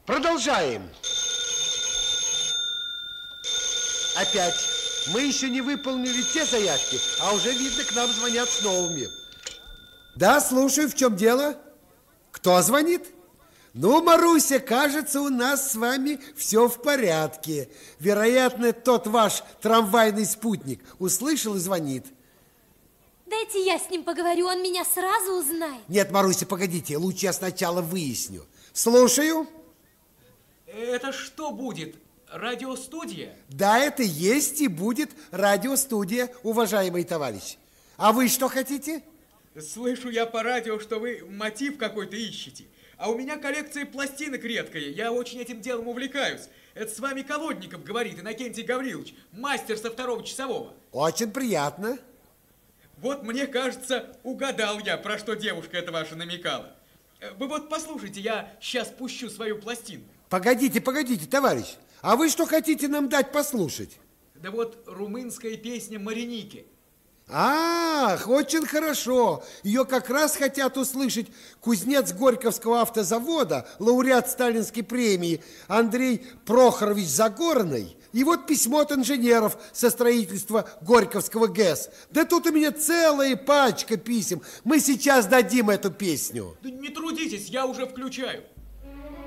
Продолжаем. Опять. Мы еще не выполнили те заявки, а уже, видно, к нам звонят с новыми. Да, слушаю, в чем дело? Кто звонит? Ну, Маруся, кажется, у нас с вами все в порядке. Вероятно, тот ваш трамвайный спутник услышал и звонит. Дайте я с ним поговорю, он меня сразу узнает. Нет, Маруся, погодите, лучше я сначала выясню. Слушаю. Это что будет? Радиостудия? Да, это есть и будет радиостудия, уважаемый товарищ. А вы что хотите? Слышу я по радио, что вы мотив какой-то ищете. А у меня коллекция пластинок редкая. Я очень этим делом увлекаюсь. Это с вами Колодников говорит, Иннокентий Гаврилович, мастер со 2-го часового. Очень приятно. Вот мне кажется, угадал я, про что девушка эта ваша намекала. Вы вот послушайте, я сейчас пущу свою пластинку. Погодите, товарищ. А вы что хотите нам дать послушать? Да вот румынская песня «Мариники». Ах, очень хорошо. Ее как раз хотят услышать кузнец Горьковского автозавода, лауреат Сталинской премии Андрей Прохорович Загорный. И вот письмо от инженеров со строительства Горьковского ГЭС. Да тут у меня целая пачка писем. Мы сейчас дадим эту песню. Да не трудитесь, я уже включаю.